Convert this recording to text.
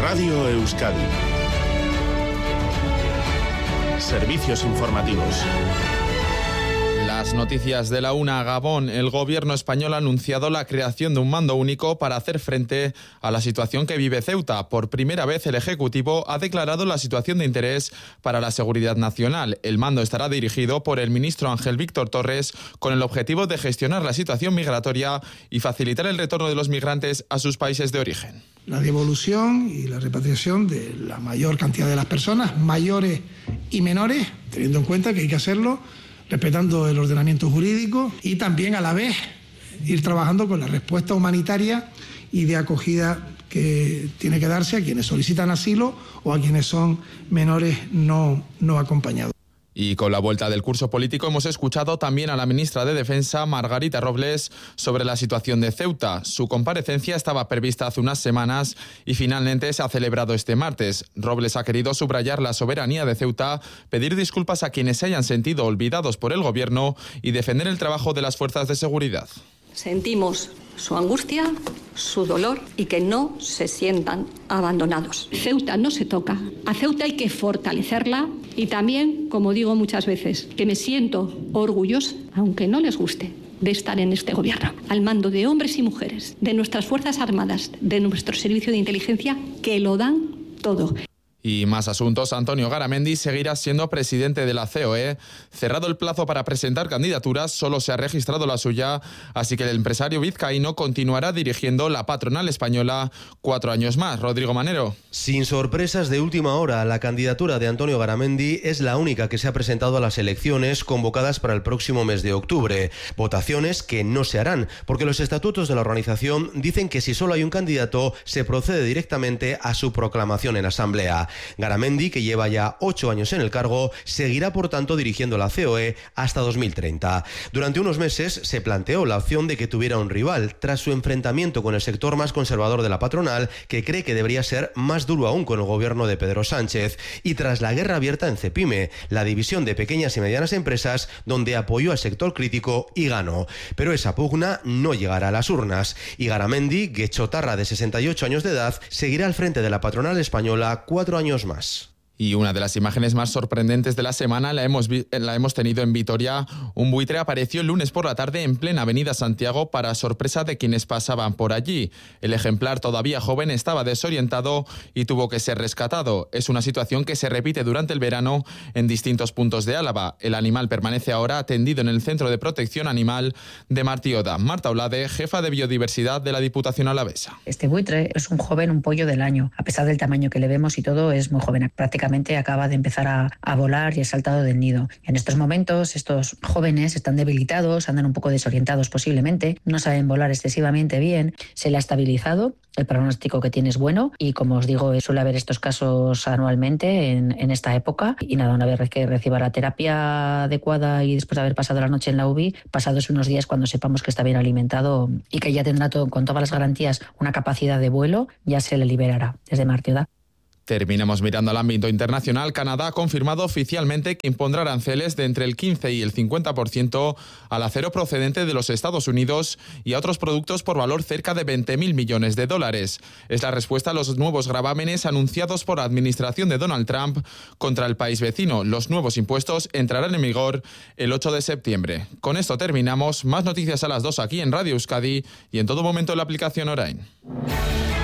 Radio Euskadi. Servicios informativos. Las noticias de la una. Gabón. El gobierno español ha anunciado la creación de un mando único para hacer frente a la situación que vive Ceuta. Por primera vez el Ejecutivo ha declarado la situación de interés para la seguridad nacional. El mando estará dirigido por el ministro Ángel Víctor Torres con el objetivo de gestionar la situación migratoria y facilitar el retorno de los migrantes a sus países de origen. La devolución y la repatriación de la mayor cantidad de las personas, mayores y menores, teniendo en cuenta que hay que hacerlo respetando el ordenamiento jurídico y también a la vez ir trabajando con la respuesta humanitaria y de acogida que tiene que darse a quienes solicitan asilo o a quienes son menores no acompañados. Y con la vuelta del curso político hemos escuchado también a la ministra de Defensa, Margarita Robles, sobre la situación de Ceuta. Su comparecencia estaba prevista hace unas semanas y finalmente se ha celebrado este martes. Robles ha querido subrayar la soberanía de Ceuta, pedir disculpas a quienes se hayan sentido olvidados por el gobierno y defender el trabajo de las fuerzas de seguridad. Sentimos su angustia, su dolor y que no se sientan abandonados. Ceuta no se toca. A Ceuta hay que fortalecerla y también, como digo muchas veces, que me siento orgullosa, aunque no les guste, de estar en este gobierno, al mando de hombres y mujeres, de nuestras Fuerzas Armadas, de nuestro servicio de inteligencia, que lo dan todo. Y más asuntos. Antonio Garamendi seguirá siendo presidente de la COE. Cerrado el plazo para presentar candidaturas, solo se ha registrado la suya, así que el empresario vizcaíno continuará dirigiendo la patronal española 4 años más. Rodrigo Manero. Sin sorpresas de última hora, la candidatura de Antonio Garamendi es la única que se ha presentado a las elecciones convocadas para el próximo mes de octubre. Votaciones que no se harán, porque los estatutos de la organización dicen que si solo hay un candidato, se procede directamente a su proclamación en asamblea. Garamendi, que lleva ya 8 años en el cargo, seguirá por tanto dirigiendo la COE hasta 2030. Durante unos meses se planteó la opción de que tuviera un rival, tras su enfrentamiento con el sector más conservador de la patronal, que cree que debería ser más duro aún con el gobierno de Pedro Sánchez, y tras la guerra abierta en Cepime, la división de pequeñas y medianas empresas, donde apoyó al sector crítico y ganó. Pero esa pugna no llegará a las urnas, y Garamendi, guechotarra de 68 años de edad, seguirá al frente de la patronal española 4 años más. Y una de las imágenes más sorprendentes de la semana la hemos tenido en Vitoria. Un buitre apareció el lunes por la tarde en plena avenida Santiago para sorpresa de quienes pasaban por allí. El ejemplar, todavía joven, estaba desorientado y tuvo que ser rescatado. Es una situación que se repite durante el verano en distintos puntos de Álava. El animal permanece ahora atendido en el Centro de Protección Animal de Martioda. Marta Olade, jefa de Biodiversidad de la Diputación Alavesa. Este buitre es un joven, un pollo del año. A pesar del tamaño que le vemos y todo, es muy joven. Prácticamente acaba de empezar a volar y ha saltado del nido. En estos momentos estos jóvenes están debilitados, andan un poco desorientados posiblemente, no saben volar excesivamente bien, se le ha estabilizado, el pronóstico que tiene es bueno y como os digo suele haber estos casos anualmente en esta época y nada, una vez que reciba la terapia adecuada y después de haber pasado la noche en la UBI, pasados unos días cuando sepamos que está bien alimentado y que ya tendrá todo, con todas las garantías una capacidad de vuelo, ya se le liberará desde Martioda. Terminamos mirando al ámbito internacional. Canadá ha confirmado oficialmente que impondrá aranceles de entre el 15 y el 50% al acero procedente de los Estados Unidos y a otros productos por valor cerca de 20.000 millones de dólares. Es la respuesta a los nuevos gravámenes anunciados por la administración de Donald Trump contra el país vecino. Los nuevos impuestos entrarán en vigor el 8 de septiembre. Con esto terminamos. Más noticias a las 2 aquí en Radio Euskadi y en todo momento en la aplicación Orain.